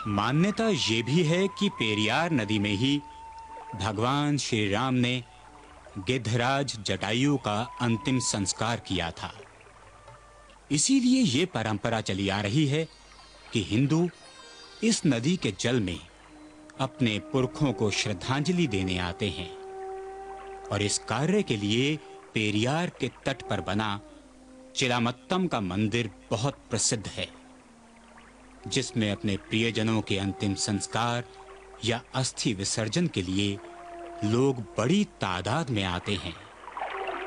मान्यता ये भी है कि पेरियार नदी में ही भगवान श्री राम ने गिद्धराज जटायु का अंतिम संस्कार किया था। इसीलिए ये परंपरा चली आ रही है कि हिंदू इस नदी के जल में अपने पुरखों को श्रद्धांजलि देने आते हैं और इस कार्य के लिए पेरियार के तट पर बना चिलामत्तम का मंदिर बहुत प्रसिद्ध है, जिसमें अपने प्रियजनों के अंतिम संस्कार या अस्थि विसर्जन के लिए लोग बड़ी तादाद में आते हैं।